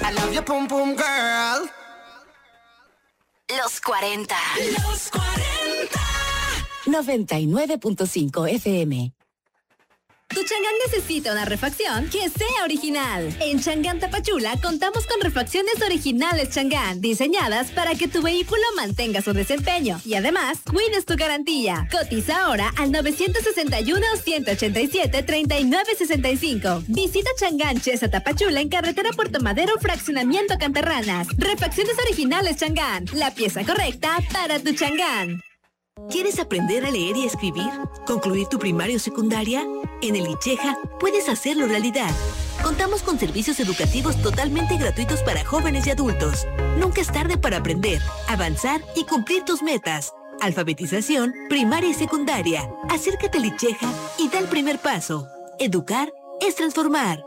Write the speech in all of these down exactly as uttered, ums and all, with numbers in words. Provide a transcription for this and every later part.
I love your pum pum girl. Los cuarenta. Los cuarenta. noventa y nueve punto cinco F M. Tu Chang'an necesita una refacción que sea original. En Chang'an Tapachula contamos con refacciones originales Chang'an, diseñadas para que tu vehículo mantenga su desempeño y además cuides tu garantía. Cotiza ahora al nueve seis uno, uno ocho siete, tres nueve seis cinco. Visita Chang'an Chesa Tapachula en carretera Puerto Madero, fraccionamiento Canterranas. Refacciones originales Chang'an, la pieza correcta para tu Chang'an. ¿Quieres aprender a leer y escribir? ¿Concluir tu primaria o secundaria? En el ICHEJA puedes hacerlo realidad. Contamos con servicios educativos totalmente gratuitos para jóvenes y adultos. Nunca es tarde para aprender, avanzar y cumplir tus metas. Alfabetización, primaria y secundaria. Acércate al ICHEJA y da el primer paso. Educar es transformar.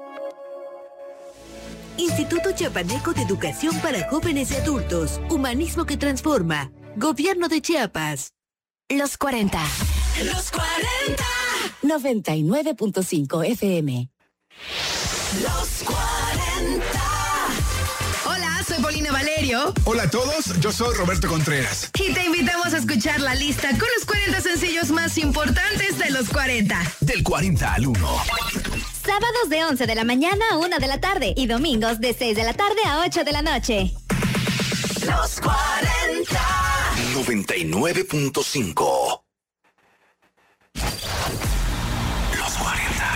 Instituto Chiapaneco de Educación para Jóvenes y Adultos. Humanismo que transforma. Gobierno de Chiapas. Los cuarenta. Los cuarenta. noventa y nueve punto cinco F M. Los cuarenta. Hola, soy Paulina Valerio. Hola a todos, yo soy Roberto Contreras. Y te invitamos a escuchar la lista con los cuarenta sencillos más importantes de los cuarenta. Del cuarenta al uno. Sábados de once de la mañana a una de la tarde y domingos de seis de la tarde a ocho de la noche. Los cuarenta. noventa y nueve punto cinco. Los cuarenta.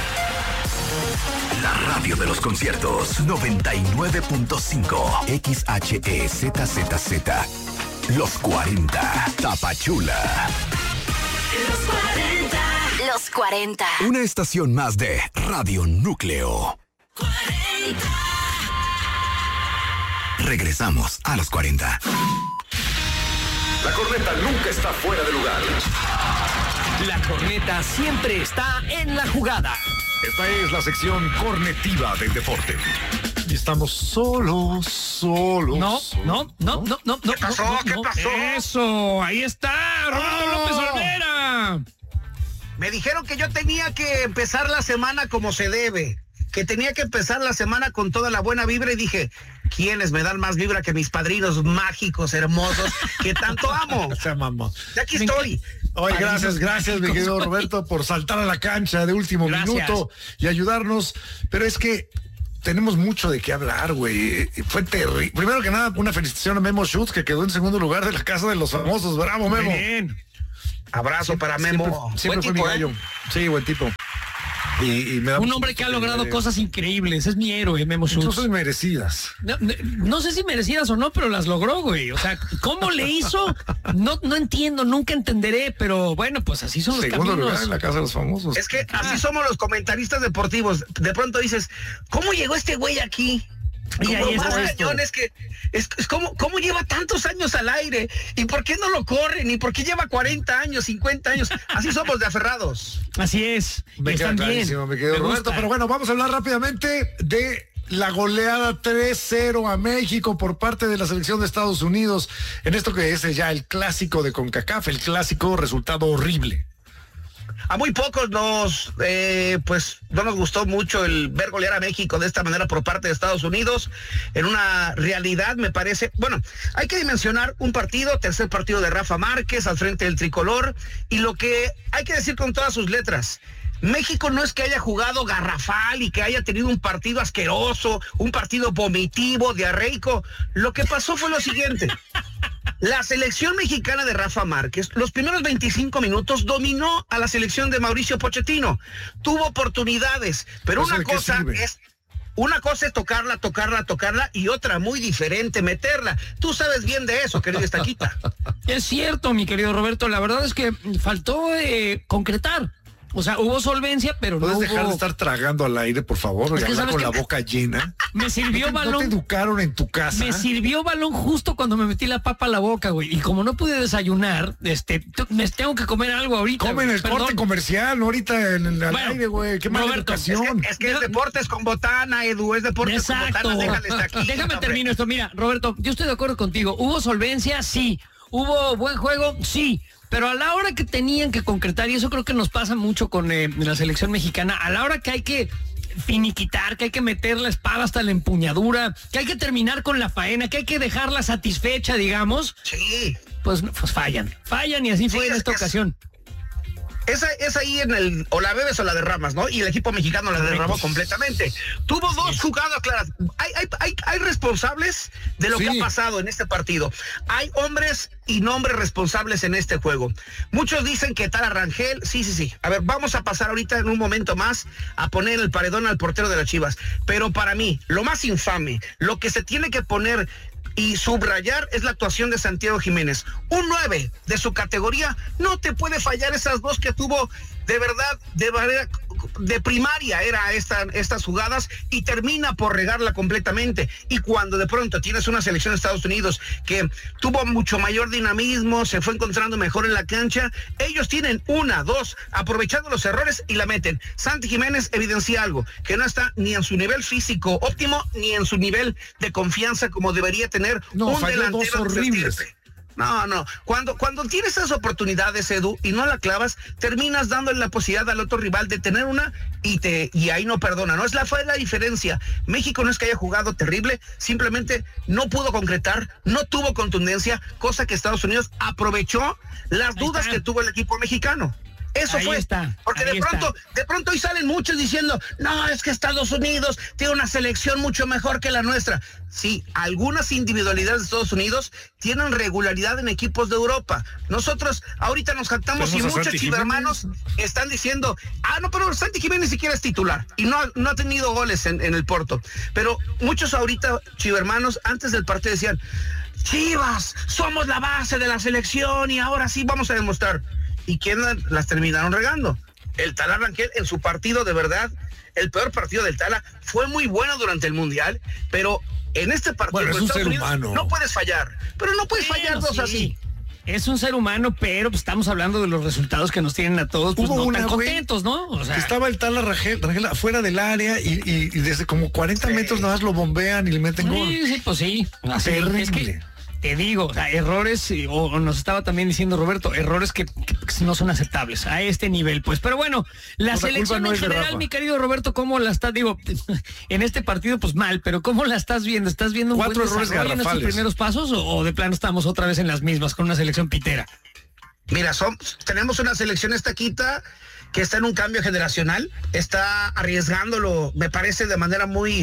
La radio de los conciertos. noventa y nueve punto cinco. X H E Z Z Z. Los cuarenta. Tapachula. Los cuarenta. Los cuarenta. Una estación más de Radio Núcleo. cuarenta. Regresamos a los cuarenta. La corneta nunca está fuera de lugar. La corneta siempre está en la jugada. Esta es la sección cornetiva del deporte. Y estamos solos, solos. No, solos. no, no, no, no, no. ¿Qué pasó? no, ¿Qué no. pasó? Eso, ahí está, Roberto Oh. López Olvera. Me dijeron que yo tenía que empezar la semana como se debe, que tenía que empezar la semana con toda la buena vibra y dije, ¿quiénes me dan más vibra que mis padrinos mágicos, hermosos, que tanto amo? Se mamó. Y aquí estoy. Oye, gracias, gracias, mi querido Roberto, por saltar a la cancha de último Gracias. minuto y ayudarnos. Pero es que tenemos mucho de qué hablar, güey. Fue terrible. Primero que nada, una felicitación a Memo Schutz, que quedó en segundo lugar de la Casa de los Famosos. Bravo, Memo. Muy bien. Abrazo para Memo. Siempre, siempre Buen fue tipo, mi gallo. ¿eh? Sí, buen tipo. Y, y me da Un mucho hombre gusto que ha logrado le- cosas increíbles. Es mi héroe, Memo Schutz. Incluso merecidas. No, no, no sé si merecidas o no, pero las logró, güey. O sea, ¿cómo le hizo? No, no entiendo, nunca entenderé, pero bueno, pues así son los Segundo caminos. lugar en la Casa de los Famosos. Es que así somos los comentaristas deportivos. De pronto dices, ¿cómo llegó este güey aquí? Y Como ahí lo más está esto. cañón es que es, es como cómo lleva tantos años al aire y por qué no lo corren y por qué lleva cuarenta años, cincuenta años. Así somos de aferrados. Así es. Me Y queda están bien. clarísimo, mi querido Me Roberto. gusta. Pero bueno, vamos a hablar rápidamente de la goleada tres cero a México por parte de la selección de Estados Unidos en esto que es ya el clásico de CONCACAF, el clásico resultado horrible. A muy pocos nos, eh, pues, no nos gustó mucho el ver golear a México de esta manera por parte de Estados Unidos. En una realidad, me parece, bueno, hay que dimensionar un partido, tercer partido de Rafa Márquez al frente del tricolor, y lo que hay que decir con todas sus letras, México no es que haya jugado garrafal y que haya tenido un partido asqueroso, un partido vomitivo, diarreico. Lo que pasó fue lo siguiente. La selección mexicana de Rafa Márquez, los primeros veinticinco minutos dominó a la selección de Mauricio Pochettino. Tuvo oportunidades, pero ¿Eso una de qué cosa sirve? es una cosa es tocarla, tocarla, tocarla y otra muy diferente, meterla. Tú sabes bien de eso, querido Estaquita. Es cierto, mi querido Roberto, la verdad es que faltó eh, concretar. O sea, hubo solvencia, pero no ¿Puedes hubo... dejar de estar tragando al aire, por favor? Es Y que hablar ¿sabes con qué? la boca llena. Me sirvió ¿No te, balón. ¿No te educaron en tu casa? Me sirvió balón justo cuando me metí la papa a la boca, güey. Y como no pude desayunar, este, t- me tengo que comer algo ahorita. Come en güey. el Perdón. corte comercial, no ahorita en el al Bueno, aire, güey. Qué mala Roberto, educación. Es que, es que es deportes con botana, Edu, es deportes Exacto. con botana, déjale aquí. Déjame termino esto. Mira, Roberto, yo estoy de acuerdo contigo. ¿Hubo solvencia? Sí. ¿Hubo buen juego? Sí. Pero a la hora que tenían que concretar, y eso creo que nos pasa mucho con eh, la selección mexicana, a la hora que hay que finiquitar, que hay que meter la espada hasta la empuñadura, que hay que terminar con la faena, que hay que dejarla satisfecha, digamos. Sí. Pues, pues fallan, fallan y así fue sí, en esta es, ocasión. Esa es ahí en el, o la bebes o la derramas, ¿no? Y el equipo mexicano la derramó pues, completamente. Tuvo dos sí. jugadas claras. Hay, hay, hay, hay responsables de lo sí. que ha pasado en este partido. Hay hombres y nombres responsables en este juego. Muchos dicen que Tala Rangel, sí, sí, sí. A ver, vamos a pasar ahorita en un momento más a poner el paredón al portero de las Chivas. Pero para mí, lo más infame, lo que se tiene que poner y subrayar es la actuación de Santiago Jiménez. Un nueve de su categoría, no te puede fallar esas dos que tuvo de verdad, de manera, de primaria era esta, estas jugadas y termina por regarla completamente. Y cuando de pronto tienes una selección de Estados Unidos que tuvo mucho mayor dinamismo, se fue encontrando mejor en la cancha, ellos tienen una, dos, aprovechando los errores y la meten. Santi Jiménez evidencia algo, que no está ni en su nivel físico óptimo, ni en su nivel de confianza como debería tener no, un delantero dos horribles. No, no, cuando, cuando tienes esas oportunidades, Edu, y no la clavas, terminas dándole la posibilidad al otro rival de tener una y te y ahí no perdona, ¿no? Es la, fue la diferencia. México no es que haya jugado terrible, simplemente no pudo concretar, no tuvo contundencia, cosa que Estados Unidos aprovechó las ahí dudas está. que tuvo el equipo mexicano. Eso ahí fue, está, porque de pronto, está. de pronto hoy salen muchos diciendo, no, es que Estados Unidos tiene una selección mucho mejor que la nuestra. Sí, algunas individualidades de Estados Unidos tienen regularidad en equipos de Europa. Nosotros ahorita nos jactamos y muchos chivermanos están diciendo, ah, no, pero Santi Jiménez ni siquiera es titular y no, no ha tenido goles en, en el Porto. Pero muchos ahorita chivermanos antes del partido decían, Chivas, somos la base de la selección y ahora sí vamos a demostrar. ¿Y quién las terminaron regando? El Tala Rangel en su partido, de verdad, el peor partido del Tala, fue muy bueno durante el Mundial, pero en este partido bueno, es un ser Unidos, humano. No puedes fallar, pero no puedes bueno, fallar dos sí. así. Es un ser humano, pero pues, estamos hablando de los resultados que nos tienen a todos, pues Hubo no una, tan güey, contentos, ¿no? O sea, estaba el Tala Rangel, Rangel afuera del área y, y, y desde como cuarenta sí. metros nada más lo bombean y le meten sí, gol. Sí, pues sí. Así, terrible. Es que, te digo, o sea, errores, o, o nos estaba también diciendo Roberto, errores que, que, que no son aceptables a este nivel, pues. Pero bueno, la no, selección no en general, mi querido Roberto, ¿cómo la estás? Digo, en este partido, pues mal, pero ¿cómo la estás viendo? ¿Estás viendo un Cuatro buen errores desarrollo en estos primeros pasos o, o de plano estamos otra vez en las mismas con una selección pitera? Mira, son, tenemos una selección estaquita que está en un cambio generacional, está arriesgándolo, me parece, de manera muy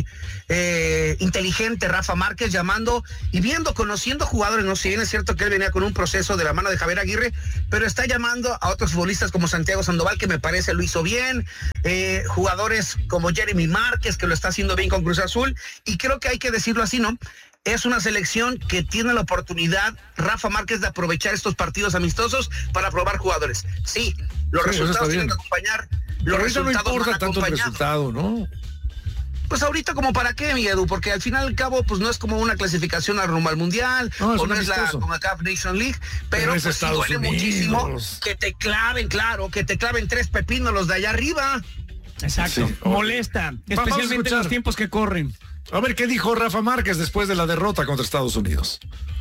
eh, inteligente Rafa Márquez, llamando y viendo, conociendo jugadores, no sé, si bien es cierto que él venía con un proceso de la mano de Javier Aguirre, pero está llamando a otros futbolistas como Santiago Sandoval, que me parece lo hizo bien, eh, jugadores como Jeremy Márquez, que lo está haciendo bien con Cruz Azul, y creo que hay que decirlo así, ¿no? Es una selección que tiene la oportunidad, Rafa Márquez, de aprovechar estos partidos amistosos para probar jugadores. Sí, los sí, resultados tienen que acompañar. Los Pero resultados no importa tanto el resultado, ¿no? Pues ahorita como para qué, mi Edu, porque al final y al cabo pues no es como una clasificación al rumbo al mundial, no, o no es la CONCACAF Nation League, pero, pero pues sí duele Unidos. muchísimo que te claven, claro, que te claven tres pepinos los de allá arriba. Exacto, sí, molesta, especialmente en los tiempos que corren. A ver, ¿qué dijo Rafa Márquez después de la derrota contra Estados Unidos?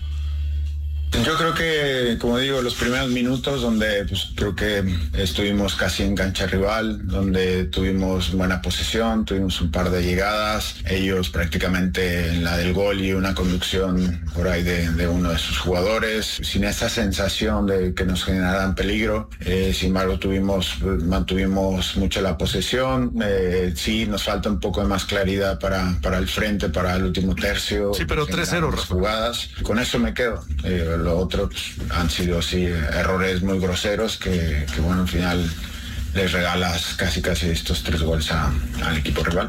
Yo creo que, como digo, los primeros minutos donde pues, creo que estuvimos casi en cancha rival, donde tuvimos buena posesión, tuvimos un par de llegadas, ellos prácticamente en la del gol y una conducción por ahí de, de uno de sus jugadores, sin esa sensación de que nos generaran peligro. Eh, sin embargo, tuvimos, mantuvimos mucho la posesión, eh, sí, nos falta un poco de más claridad para, para el frente, para el último tercio. Sí, pero tres cero. Jugadas. Con eso me quedo. Eh, Lo otro pues, han sido así errores muy groseros que, que bueno, al final les regalas casi casi estos tres goles a, al equipo rival.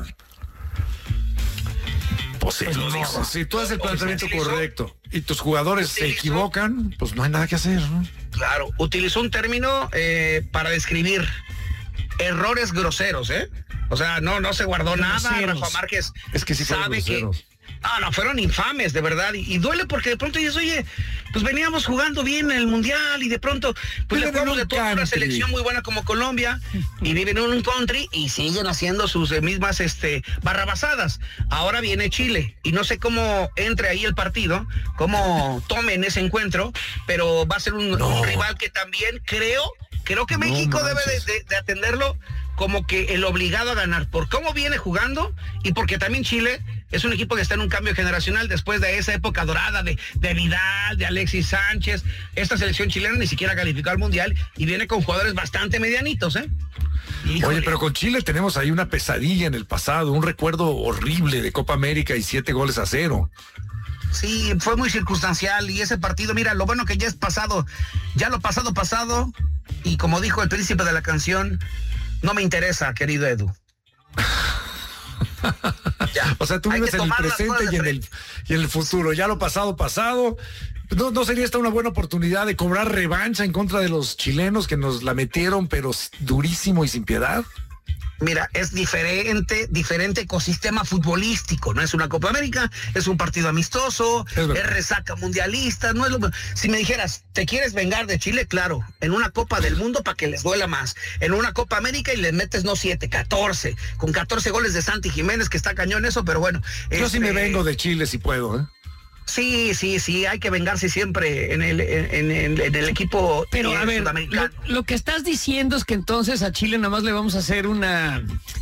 Pues sí, no, si tú haces el planteamiento correcto y tus jugadores se equivocan, pues no hay nada que hacer, ¿no? Claro, utilizó un término eh, para describir errores groseros, ¿eh? O sea, no, no se guardó groseros. nada. Rafa Márquez es que sí sabe que No, no, fueron infames, de verdad, y, y duele porque de pronto dices, oye, pues veníamos jugando bien en el Mundial y de pronto, pues le jugamos de toda una selección muy buena como Colombia y viven en un country y siguen haciendo sus eh, mismas este, barrabasadas. Ahora viene Chile y no sé cómo entre ahí el partido, cómo tomen ese encuentro, pero va a ser un, no. un rival que también creo, creo que México no debe de, de, de atenderlo como que el obligado a ganar, por cómo viene jugando y porque también Chile es un equipo que está en un cambio generacional después de esa época dorada de, de Vidal, de Alexis Sánchez. Esta selección chilena ni siquiera calificó al Mundial y viene con jugadores bastante medianitos, ¿eh? Híjole. Oye, pero con Chile tenemos ahí una pesadilla en el pasado, un recuerdo horrible de Copa América y siete goles a cero. Sí, fue muy circunstancial y ese partido, mira, lo bueno que ya es pasado, ya lo pasado, pasado, y como dijo el príncipe de la canción, no me interesa, querido Edu. Ya, o sea, tú vives en el presente y en el, y en el futuro, ya lo pasado, pasado. ¿No, ¿No sería esta una buena oportunidad de cobrar revancha en contra de los chilenos que nos la metieron, pero durísimo y sin piedad? Mira, es diferente, diferente ecosistema futbolístico, no es una Copa América, es un partido amistoso, es, es resaca mundialista, no es lo. Si me dijeras, ¿te quieres vengar de Chile? Claro, en una Copa del Mundo para que les duela más, en una Copa América y les metes no siete, catorce, con catorce goles de Santi Jiménez, que está cañón eso, pero bueno. Yo este... sí me vengo de Chile si puedo, ¿eh? Sí, sí, sí, hay que vengarse siempre en el, en, en, en el equipo. Pero eh, a ver, lo, lo que estás diciendo es que entonces a Chile nada más le vamos a hacer una,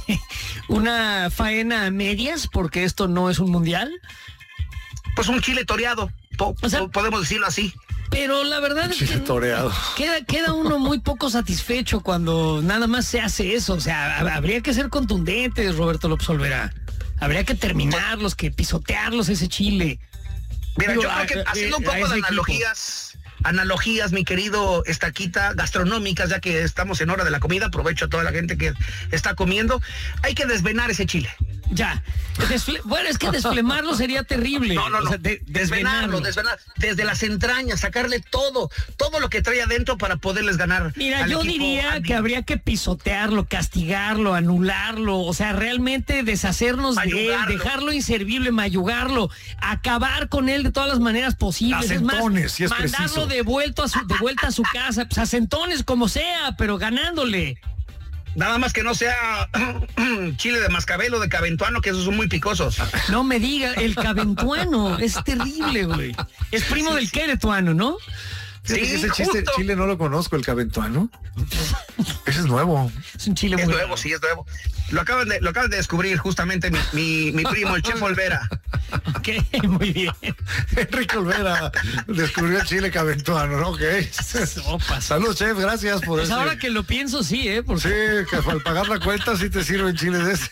una faena a medias porque esto no es un mundial. Pues un Chile toreado, po, o sea, podemos decirlo así. Pero la verdad es que toreado. Queda, queda uno muy poco satisfecho cuando nada más se hace eso. O sea, habría que ser contundentes, Roberto López Olvera. Habría que terminarlos, que pisotearlos ese Chile. Mira, Digo, yo creo que a, haciendo un poco de analogías, equipo. analogías, mi querido Estaquita, gastronómicas, ya que estamos en hora de la comida, aprovecho a toda la gente que está comiendo, hay que desvenar ese chile. Ya. Desfle bueno, es que desflemarlo sería terrible. No, no, no. O sea, de desvenarlo, desvenar desde las entrañas, sacarle todo, todo lo que trae adentro para poderles ganar. Mira, yo diría que habría que pisotearlo, castigarlo, anularlo, o sea, realmente deshacernos de él, dejarlo inservible, mayugarlo, acabar con él de todas las maneras posibles. Acentones, es más, si es mandarlo preciso. de vuelta a su, de vuelta a su casa, pues acentones como sea, pero ganándole. Nada más que no sea chile de mascabel o de cabentuano, que esos son muy picosos. No me diga, el cabentuano es terrible, güey. Es primo sí, del sí. queretuano, ¿no? Sí, ese chiste, chile no lo conozco, el cabentuano. Ese es nuevo. Es un chile es muy nuevo, nuevo, sí, es nuevo. Lo acaban de, lo acaban de descubrir justamente mi, mi, mi primo, el chef Olvera. Ok, muy bien. Enrique Olvera descubrió el chile cabentuano, ¿no? Ok. Sopas. Salud, chef, gracias por pues ese. Ahora que lo pienso, sí, ¿eh? Porque... Sí, que al pagar la cuenta sí te sirven chiles de ese.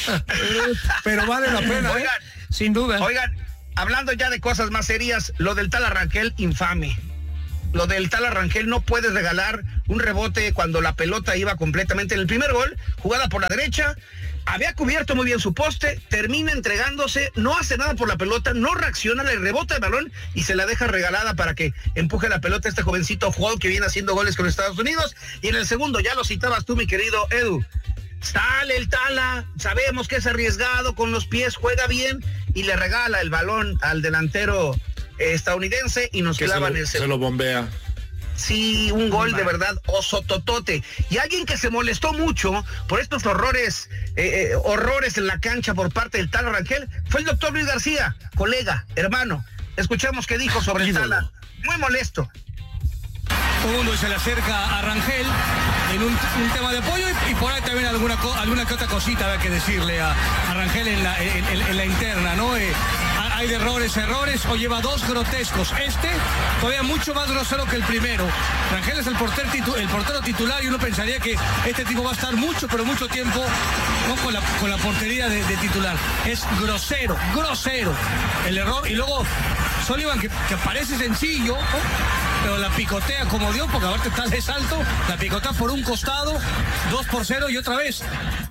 Pero vale la pena, Oigan, ¿eh? Sin duda. Oigan, hablando ya de cosas más serias, lo del tal Arrangel, infame. Lo del tal Arrangel, no puedes regalar un rebote cuando la pelota iba completamente en el primer gol, jugada por la derecha, había cubierto muy bien su poste, termina entregándose, no hace nada por la pelota, no reacciona, le rebota el balón y se la deja regalada para que empuje la pelota este jovencito jugador que viene haciendo goles con Estados Unidos. Y en el segundo, ya lo citabas tú, mi querido Edu, sale el Tala, sabemos que es arriesgado, con los pies juega bien y le regala el balón al delantero estadounidense y nos clavan el se lo bombea. Sí, un gol de verdad osototote. Y alguien que se molestó mucho por estos horrores, eh, eh, horrores en la cancha por parte del Tala Rangel fue el doctor Luis García, colega, hermano. Escuchemos qué dijo sobre el Tala. Muy molesto. Segundo y se le acerca a Rangel en un, un tema de apoyo y, y por ahí también alguna alguna que otra cosita había que decirle a, a Rangel en la, en, en, en la interna, ¿no? Eh, hay de errores, errores, o lleva dos grotescos. Este, todavía mucho más grosero que el primero. Rangel es el portero, titu el portero titular y uno pensaría que este tipo va a estar mucho, pero mucho tiempo ¿no? con, la, con la portería de, de titular. Es grosero, grosero el error. Y luego Sullivan, que, que parece sencillo, ¿no? Pero la picotea como dio, porque ahorita está de salto, la picotea por un costado, dos por cero y otra vez.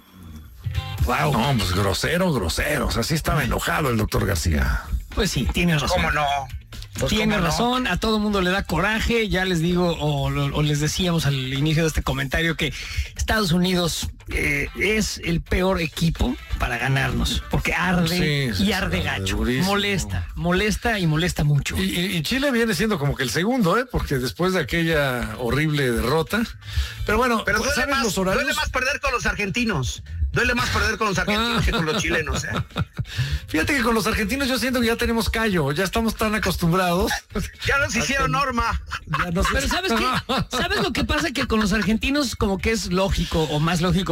Wow. No, pues grosero, grosero. O sea, sí estaba enojado el doctor García. Pues sí, tiene razón. ¿Cómo no? Pues tiene razón, no. A todo mundo le da coraje. Ya les digo, o, o les decíamos al inicio de este comentario que Estados Unidos eh, es el peor equipo para ganarnos, porque arde sí, y arde sí, gacho. Durísimo. Molesta, molesta y molesta mucho. Y, y, y Chile viene siendo como que el segundo, ¿eh? Porque después de aquella horrible derrota. Pero bueno, pero duele, ¿sabes más, los horarios? Duele más perder con los argentinos. Duele más perder con los argentinos que con los chilenos, ¿eh? Fíjate que con los argentinos yo siento que ya tenemos callo, ya estamos tan acostumbrados. Ya nos hicieron norma. Ya nos... Pero ¿sabes qué? ¿Sabes lo que pasa? Que con los argentinos como que es lógico o más lógico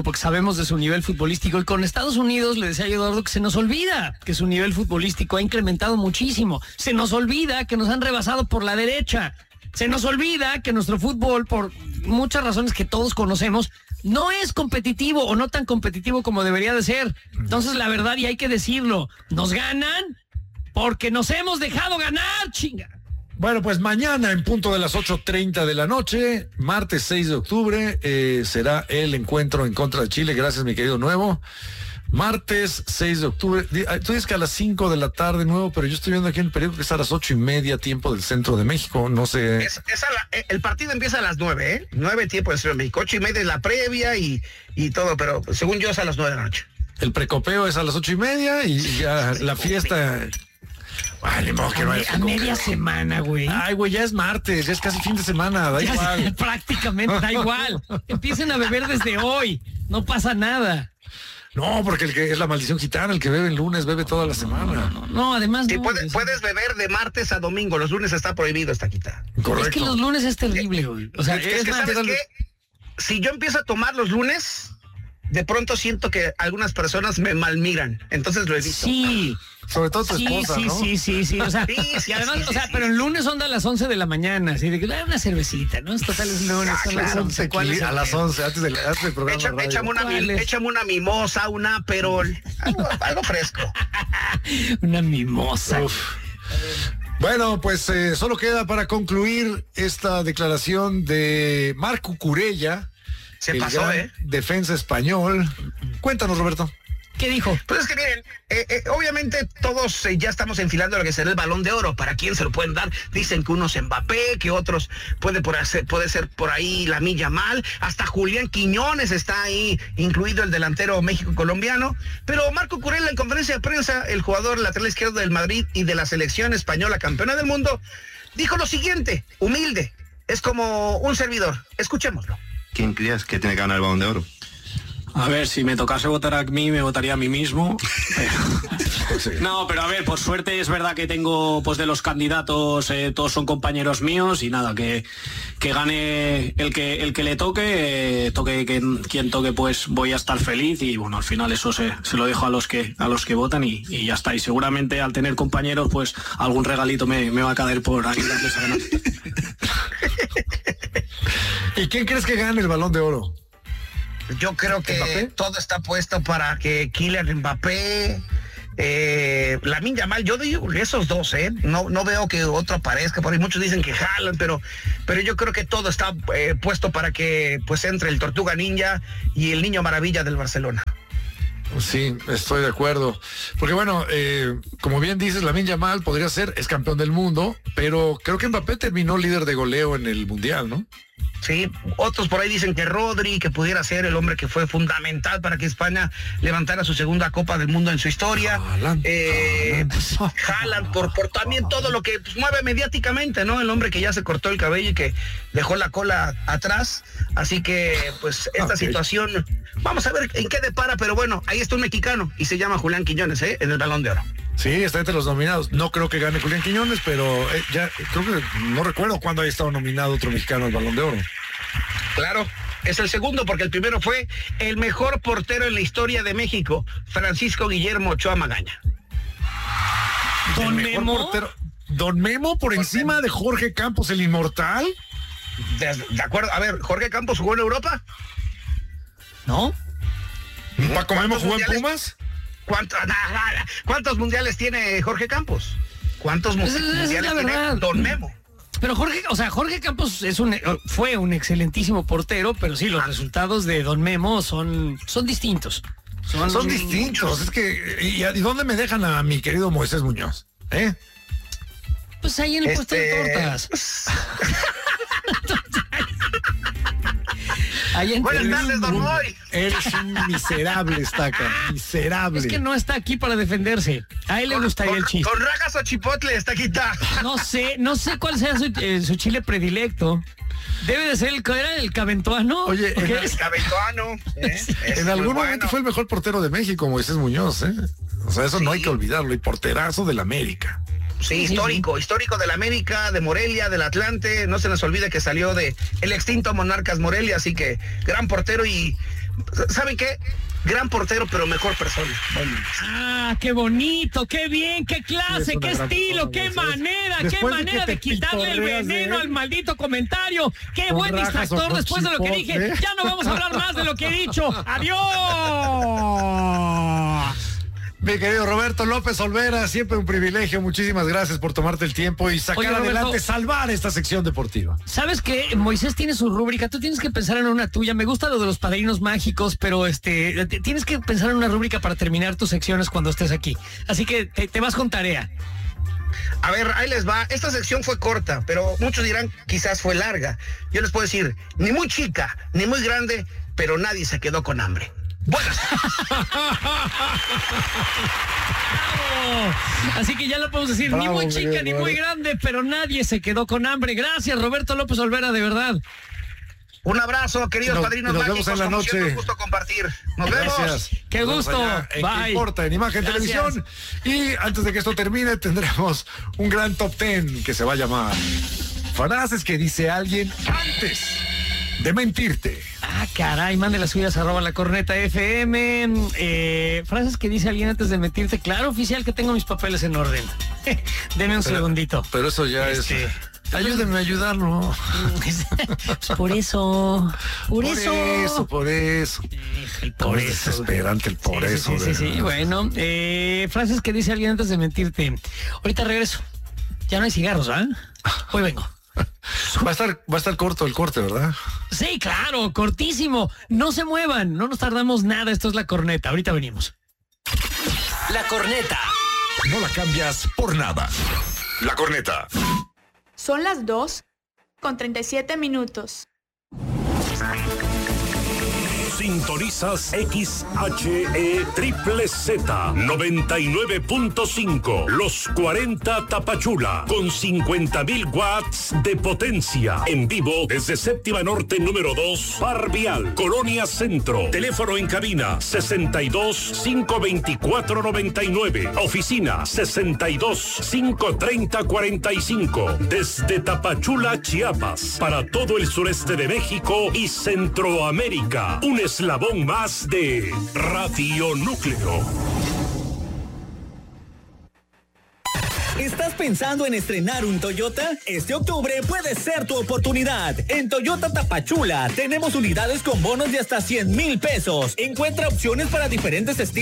porque sabemos de su nivel futbolístico. Y con Estados Unidos, le decía yo, Eduardo, que se nos olvida que su nivel futbolístico ha incrementado muchísimo. Se nos olvida que nos han rebasado por la derecha. Se nos olvida que nuestro fútbol, por muchas razones que todos conocemos, no es competitivo o no tan competitivo como debería de ser. Entonces, la verdad, y hay que decirlo, nos ganan porque nos hemos dejado ganar, chinga. Bueno, pues mañana en punto de las ocho treinta de la noche, martes seis de octubre, eh, será el encuentro en contra de Chile. Gracias, mi querido Nuevo. Martes seis de octubre. Tú dices que a las cinco de la tarde, Nuevo, pero yo estoy viendo aquí en el periódico que es a las ocho y media, tiempo del centro de México. No sé. Es, es a la, el partido empieza a las nueve, ¿eh? Nueve tiempo del centro de México. Ocho y media es la previa y, y todo, pero según yo es a las nueve de la noche. El precopeo es a las ocho y media y ya la fiesta. Ay, ni modo que no a, a media semana, güey. Ay, güey, ya es martes, ya es casi fin de semana, da ya igual. Es, prácticamente, da igual. Empiecen a beber desde hoy, no pasa nada. No, porque el que es la maldición gitana, el que bebe el lunes bebe toda la semana. No, no, no además sí, no. Puedes, es... puedes beber de martes a domingo, los lunes está prohibido esta quita. Correcto. Es que los lunes es terrible, güey. O sea, es, es que, ¿sabes qué? Si yo empiezo a tomar los lunes, de pronto siento que algunas personas me malmiran, entonces lo he visto. Sí. Sobre todo tu sí, esposa, sí, ¿no? Sí, sí, sí, o sea, sí, sí, y además, sí, sí, o sea, sí, pero el lunes son a las once de la mañana, así de que da una cervecita, ¿no? Es total, es lunes, ah, son claro, las once. ¿Cuál es a las once, antes del, antes del programa. Echa, échame, una, échame una mimosa, una aperol, algo, algo fresco. Una mimosa. Uf. Bueno, pues eh, solo queda para concluir esta declaración de Marco Cucurella, Se el pasó, gran ¿eh? defensa español. Cuéntanos, Roberto. ¿Qué dijo? Pues es que miren, eh, eh, obviamente todos eh, ya estamos enfilando lo que será el Balón de Oro. ¿Para quién se lo pueden dar? Dicen que unos Mbappé, que otros puede, por hacer, puede ser por ahí Lamine Yamal, hasta Julián Quiñones está ahí, incluido el delantero México-colombiano. Pero Marco Cucurella en conferencia de prensa, el jugador lateral izquierdo del Madrid y de la selección española campeona del mundo, dijo lo siguiente, humilde, es como un servidor. Escuchémoslo. ¿Quién crees que tiene que ganar el Balón de Oro? A ver, si me tocase votar a mí, me votaría a mí mismo. Pero... No, pero a ver, por suerte es verdad que tengo, pues de los candidatos, eh, todos son compañeros míos y nada, que, que gane el que el que le toque, eh, toque que, quien toque, pues voy a estar feliz y bueno, al final eso se, se lo dejo a los que a los que votan y, y ya está. Y seguramente al tener compañeros, pues algún regalito me, me va a caer por ayudarles a ganar. ¿Y quién crees que gane el Balón de Oro? Yo creo que ¿Mbappé? Todo está puesto para que Kylian Mbappé, eh, Lamine Yamal, yo digo esos dos, ¿eh? No, no veo que otro aparezca, por ahí muchos dicen que Haaland, pero, pero yo creo que todo está eh, puesto para que pues entre el Tortuga Ninja y el Niño Maravilla del Barcelona. Sí, estoy de acuerdo. Porque bueno, eh, como bien dices, Lamine Yamal podría ser, es campeón del mundo, pero creo que Mbappé terminó líder de goleo en el Mundial, ¿no? Sí, otros por ahí dicen que Rodri, que pudiera ser el hombre que fue fundamental para que España levantara su segunda Copa del Mundo en su historia. Haaland, eh, Haaland. Haaland por, por también todo lo que pues, mueve mediáticamente, ¿no? El hombre que ya se cortó el cabello y que dejó la cola atrás. Así que, pues, esta okay. situación, vamos a ver en qué depara, pero bueno, ahí está un mexicano y se llama Julián Quiñones, ¿eh? En el Balón de Oro. Sí, está entre los nominados. No creo que gane Julián Quiñones, pero eh, ya creo que no recuerdo cuándo haya estado nominado otro mexicano al Balón de Oro. Claro, es el segundo porque el primero fue el mejor portero en la historia de México, Francisco Guillermo Ochoa Magaña. Don Memo. Portero, Don Memo por Don encima Memo. de Jorge Campos, el inmortal. De, de acuerdo, a ver, ¿Jorge Campos jugó en Europa? ¿No? ¿Paco Memo jugó en Pumas? ¿Cuántos, ¿Cuántos mundiales tiene Jorge Campos? ¿Cuántos pues mundiales es la tiene verdad. Don Memo? Pero Jorge, o sea, Jorge Campos es un fue un excelentísimo portero, pero sí, los ah. resultados de Don Memo son, son distintos. Son, son distintos. Es que, ¿y, ¿y dónde me dejan a mi querido Moisés Muñoz? ¿Eh? Pues ahí en el este... puesto de tortas. Ahí en Buenas tardes, Don Moy. Eres un miserable, Estaca. Miserable. Es que no está aquí para defenderse. A él le gustaría con, el chiste. Con rajas o chipotle, Estaquita. No sé, no sé cuál sea su, eh, su chile predilecto. Debe de ser el, ¿era el cabentuano? Oye, el, el cabentuano. ¿eh? En algún bueno. momento fue el mejor portero de México, Moisés Muñoz, ¿eh? O sea, eso sí. no hay que olvidarlo. Y porterazo del América. Sí, sí, histórico, sí. histórico del América, de Morelia, del Atlante. No se nos olvide que salió de el extinto Monarcas Morelia, así que gran portero y ¿saben qué? Gran portero, pero mejor persona. Ah, qué bonito, qué bien, qué clase, qué estilo, qué manera, qué manera de quitarle el veneno al maldito comentario. Qué buen distractor después de lo que dije. Ya no vamos a hablar más de lo que he dicho. ¡Adiós! Mi querido Roberto López Olvera, siempre un privilegio. Muchísimas gracias por tomarte el tiempo y sacar Oye, Roberto, adelante, salvar esta sección deportiva. ¿Sabes qué? Moisés tiene su rúbrica, tú tienes que pensar en una tuya. Me gusta lo de los padrinos mágicos, pero este tienes que pensar en una rúbrica para terminar tus secciones cuando estés aquí. Así que te, te vas con tarea. A ver, ahí les va. Esta sección fue corta, pero muchos dirán quizás fue larga. Yo les puedo decir, ni muy chica, ni muy grande, pero nadie se quedó con hambre. Buenas. Así que ya lo podemos decir, Bravo, ni muy chica bien, ni bravo. muy grande, pero nadie se quedó con hambre. Gracias, Roberto López Olvera, de verdad. Un abrazo, queridos Nos- padrinos nos mágicos. vemos en la como noche. siempre, un gusto compartir. Nos vemos. Gracias. Qué Nos vemos gusto. allá en Bye. ¿Qué importa? En Imagen Gracias. Televisión. Y antes de que esto termine, tendremos un gran top ten que se va a llamar frases que dice alguien antes de mentirte. Ah, caray, mande las suyas arroba la corneta F M. Eh, frases que dice alguien antes de mentirte. Claro, oficial, que tengo mis papeles en orden. Deme un Pero- segundito. Pero eso ya Este, es. Ayúdenme a ayudarlo. Por eso, por, Por eso. eso, por eso. El Por por es eso. desesperante el por Sí, eso. sí, de sí, sí. verdad. Bueno, eh, frases que dice alguien antes de mentirte. Ahorita regreso. Ya no hay cigarros, ¿ah? Hoy vengo. Va a estar, va a estar corto el corte, ¿verdad? Sí, claro, cortísimo. No se muevan, no nos tardamos nada. Esto es La Corneta. Ahorita venimos. La Corneta. No la cambias por nada. La Corneta. Son las dos con treinta y siete minutos. Sintonizas X H E Triple Z noventa y nueve punto cinco, Los cuarenta Tapachula, con cincuenta mil watts de potencia. En vivo desde Séptima Norte número dos, Par Vial, Colonia Centro. Teléfono en cabina sesenta y dos, cinco veinticuatro, noventa y nueve. Oficina sesenta y dos, cinco treinta, cuarenta y cinco. Desde Tapachula, Chiapas, para todo el sureste de México y Centroamérica. Un eslabón más de Radio Núcleo. ¿Estás pensando en estrenar un Toyota? Este octubre puede ser tu oportunidad. En Toyota Tapachula tenemos unidades con bonos de hasta cien mil pesos. Encuentra opciones para diferentes estilos